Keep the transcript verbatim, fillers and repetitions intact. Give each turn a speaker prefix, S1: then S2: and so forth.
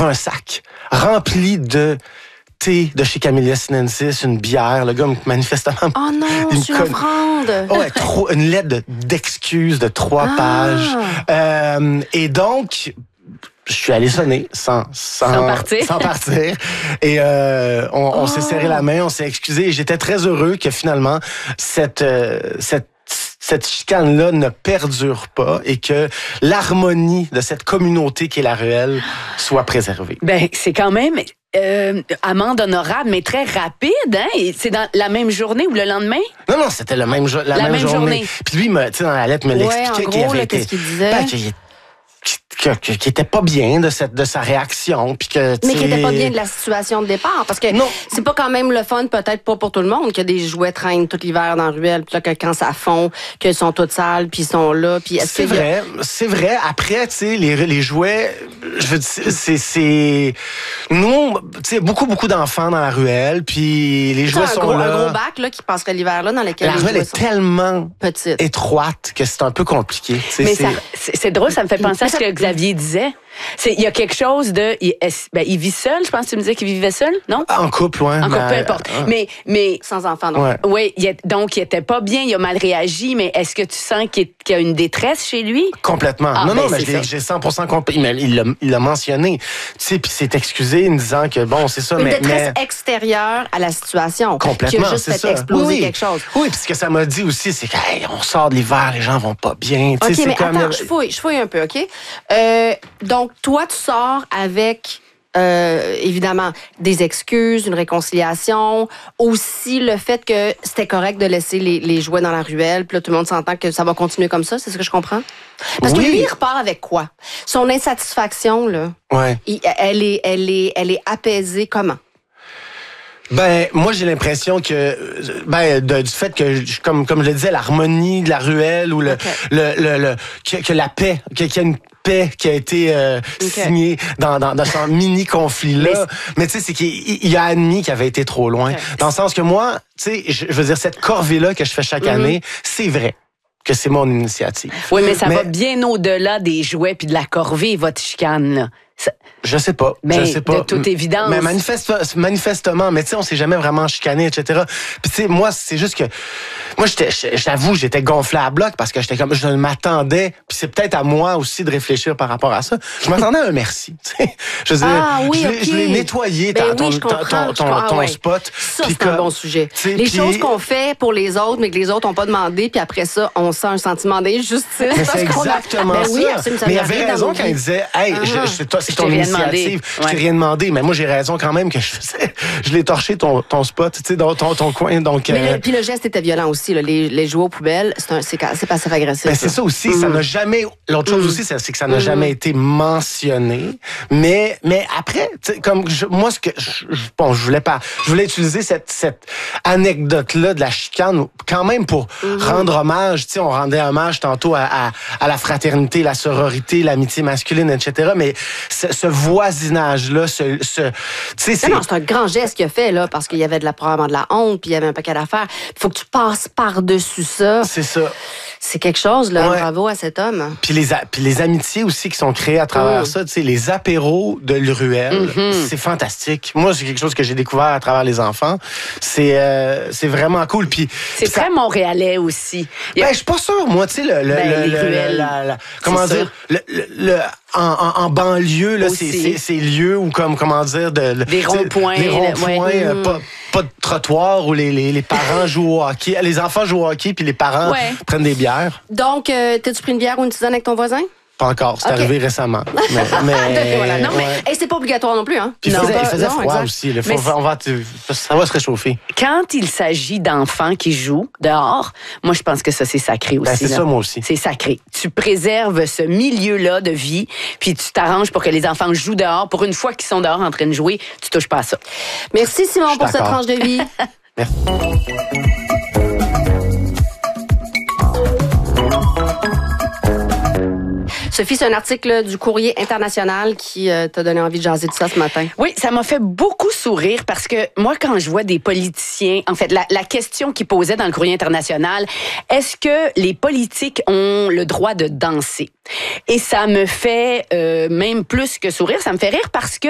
S1: avait un sac rempli de thé de chez Camellia Sinensis, une bière. Le gars, manifestement...
S2: Oh non, c'est une offrande!
S1: Oh, ouais, trop, une lettre de, d'excuses de trois ah. pages. Euh, et donc... Je suis allé sonner sans, sans,
S2: sans partir.
S1: Sans partir. Et euh, on, on oh. s'est serré la main, on s'est excusé. Et j'étais très heureux que finalement, cette, euh, cette, cette chicane-là ne perdure pas et que l'harmonie de cette communauté qui est la ruelle soit préservée.
S2: Ben, c'est quand même... Euh, amende honorable, mais très rapide, hein? Et c'est dans la même journée ou le lendemain?
S1: Non, non, c'était le même jo- la,
S2: la
S1: même,
S2: même
S1: journée.
S2: journée.
S1: Puis lui, me, tu sais, dans la lettre, me
S2: ouais,
S1: l'expliquait
S2: en
S1: qu'il
S2: gros,
S1: avait
S2: là,
S1: été...
S2: Qu'est-ce qu'il disait?
S1: Ben, qu'il qui était pas bien de cette de sa réaction puis que
S3: mais qui était pas bien de la situation de départ parce que non. C'est pas quand même le fun, peut-être pas pour tout le monde, que des jouets traînent tout l'hiver dans la ruelle, puis là que quand ça fond, qu'ils sont toutes sales, puis ils sont là, puis est-ce
S1: c'est
S3: que
S1: vrai,
S3: a...
S1: c'est vrai. Après, tu sais, les les jouets, je veux dire, c'est c'est nous, tu sais, beaucoup beaucoup d'enfants dans la ruelle, puis les jouets
S3: un
S1: sont
S3: gros,
S1: là.
S3: Un gros bac là qui passerait l'hiver là dans lequel
S1: la
S3: les
S1: ruelle
S3: jouets
S1: est
S3: sont
S1: tellement
S3: petite,
S1: étroite que c'est un peu compliqué.
S2: Mais
S1: c'est...
S2: Ça, c'est, c'est drôle, ça me fait penser à ce que Xavier disait. C'est, il y a quelque chose de, il, ben, il vit seul, je pense que tu me disais qu'il vivait seul, non?
S1: En couple, ouais.
S2: En couple, peu importe.
S1: Euh,
S2: mais, mais.
S3: Sans enfant, donc.
S1: Ouais.
S2: Oui, il, donc, il était pas bien, il a mal réagi, mais est-ce que tu sens qu'il, qu'il y a une détresse chez lui?
S1: Complètement.
S2: Ah,
S1: non,
S2: ben,
S1: non, mais j'ai, j'ai cent pour cent compris. Mais il l'a, il l'a mentionné. Tu sais, puis s'est excusé en disant que bon, c'est ça,
S3: une
S1: mais.
S3: Une détresse
S1: mais...
S3: extérieure à la situation.
S1: Complètement.
S3: Qui a juste
S1: c'est
S3: fait
S1: ça.
S3: exploser
S1: oui.
S3: quelque chose.
S1: Oui, puis ce que ça m'a dit aussi, c'est qu'on sort de l'hiver, les gens vont pas bien.
S3: OK,
S1: c'est
S3: mais
S1: comme...
S3: attends, je fouille, je fouille un peu, OK? Euh, donc, toi, tu sors avec, euh, évidemment, des excuses, une réconciliation, aussi le fait que c'était correct de laisser les, les jouets dans la ruelle, puis là, tout le monde s'entend que ça va continuer comme ça, c'est ce que je comprends? Parce
S1: oui.
S3: que lui, il repart avec quoi? Son insatisfaction, là,
S1: ouais.
S3: il, elle, est, elle, est, elle est apaisée comment?
S1: Ben, moi, j'ai l'impression que, ben, de, du fait que, comme, comme je le disais, l'harmonie de la ruelle ou le, okay. le, le, le, que, que la paix, que, qu'il y a une paix qui a été euh, okay. signée dans, dans, dans ce mini-conflit-là. Mais, Mais tu sais, c'est qu'il il a admis qu'il avait été trop loin. Okay. Dans le sens que moi, tu sais, je, je veux dire, cette corvée-là que je fais chaque mm-hmm. année, c'est vrai que c'est mon initiative.
S2: Oui, mais ça mais, va bien au-delà des jouets puis de la corvée, votre chicane, là. Ça...
S1: Je sais pas.
S2: Mais
S1: je sais pas.
S2: De toute évidence.
S1: Mais manifeste, manifestement, mais tu sais, on s'est jamais vraiment chicané, et cetera. Puis tu sais, moi, c'est juste que, moi, j'étais, j'avoue, j'étais gonflé à bloc parce que j'étais comme, je m'attendais. Puis c'est peut-être à moi aussi de réfléchir par rapport à ça. Je m'attendais à un merci. Tu sais, je veux dire,
S3: ah, oui,
S1: je,
S3: okay.
S1: je l'ai nettoyé
S3: ben
S1: ton,
S3: oui,
S1: ton, ton, ton, ton,
S3: ah,
S1: ton
S3: ouais.
S1: spot.
S3: Ça, c'est un bon sujet. Les
S1: pis...
S3: choses qu'on fait pour les autres, mais que les autres n'ont pas demandé, puis après ça, on sent un sentiment d'injustice.
S1: Mais c'est exactement
S3: a...
S1: ça.
S3: Ben oui, ça.
S1: Mais il avait raison quand il disait, hey, uh-huh. je, je, toi, c'est ton initiative. Je t'ai rien demandé, mais moi j'ai raison quand même que je faisais, je l'ai torché ton, ton spot, tu sais, dans ton, ton coin. Donc,
S3: mais
S1: euh...
S3: le, puis le geste était violent aussi, là, les, les jouets aux poubelles, c'est, un, c'est, c'est passif-agressif.
S1: Ben, c'est ça aussi, mm. ça n'a jamais. L'autre chose mm. aussi, c'est, c'est que ça n'a mm. jamais été mentionné. Mais, mais après, comme je, moi, ce que je, bon, je voulais pas, je voulais utiliser cette, cette anecdote-là de la chicane quand même pour mm. rendre hommage. Tu sais, on rendait hommage tantôt à, à, à la fraternité, la sororité, l'amitié masculine, et cetera. Mais ce, ce voisinage-là, ce, ce, tu sais, c'est...
S3: Non, non, c'est un grand geste qu'il a fait, là, parce qu'il y avait de la, probablement de la honte, puis il y avait un paquet d'affaires. Il faut que tu passes par-dessus ça.
S1: C'est ça.
S3: C'est quelque chose, là.
S1: Ouais.
S3: Bravo à cet homme.
S1: Puis les, a- puis les amitiés aussi qui sont créées à travers mmh. ça, tu sais, les apéros de l'Ruelle,
S2: mmh.
S1: c'est fantastique. Moi, c'est quelque chose que j'ai découvert à travers les enfants. C'est, euh, c'est vraiment cool. Puis
S2: c'est
S1: puis
S2: très
S1: ça...
S2: montréalais aussi.
S1: Ben, je suis pas sûr, moi, tu sais, le, le,
S2: ben,
S1: le,
S2: les ruelles,
S1: le, la, la, comment
S2: c'est
S1: dire, le, le, le en, en, en banlieue, là, c'est, c'est, c'est lieux où, comme, comment dire, de,
S2: des ronds-points,
S1: des ronds-points,
S2: ouais.
S1: euh, pas, pas de trottoir où les, les, les parents jouent au hockey, les enfants jouent au hockey puis les parents
S2: ouais.
S1: prennent des bières.
S3: Donc, euh, t'as-tu pris une bière ou une tisane avec ton voisin?
S1: Pas encore, c'est
S3: okay.
S1: arrivé récemment. Mais, mais,
S3: voilà. Non, mais
S1: ouais.
S3: et c'est pas obligatoire non plus, hein?
S1: Puis
S3: non,
S1: il faisait,
S3: pas,
S1: il faisait
S3: non,
S1: froid
S3: exact.
S1: aussi. Là. Faut, on va, ça va se réchauffer.
S2: Quand il s'agit d'enfants qui jouent dehors, moi, je pense que ça, c'est sacré aussi.
S1: Ben, c'est
S2: là.
S1: ça, moi aussi.
S2: C'est sacré. Tu préserves ce milieu-là de vie, puis tu t'arranges pour que les enfants jouent dehors. Pour une fois qu'ils sont dehors en train de jouer, tu touches pas à ça.
S3: Merci, Simon, pour cette tranche de vie.
S1: Merci.
S3: Sophie, c'est un article du Courrier international qui euh, t'a donné envie de jaser de ça ce matin.
S2: Oui, ça m'a fait beaucoup sourire parce que moi, quand je vois des politiciens, en fait, la, la question qu'ils posaient dans le Courrier international, est-ce que les politiques ont le droit de danser? Et ça me fait euh, même plus que sourire, ça me fait rire parce que